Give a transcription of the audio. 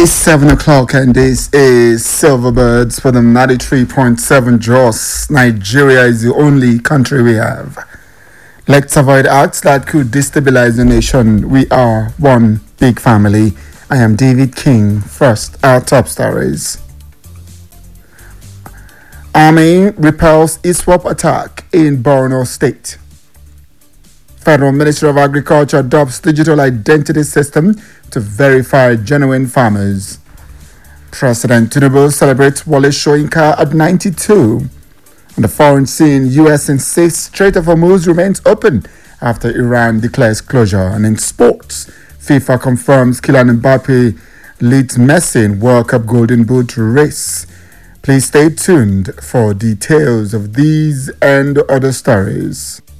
It's 7 o'clock and this is Silverbirds for the 93.7 Jos. Nigeria is the only country we have. Let's avoid acts that could destabilize the nation. We are one big family. I am David King. First, our top stories. Army repels ISWAP attack in Borno State. Federal Ministry of Agriculture adopts digital identity system to verify genuine farmers. President Tinubu celebrates Wole Soyinka at 92. On the foreign scene, U.S. insists Strait of Hormuz remains open after Iran declares closure. And in sports, FIFA confirms Kylian Mbappe leads Messi in World Cup Golden Boot race. Please stay tuned for details of these and other stories.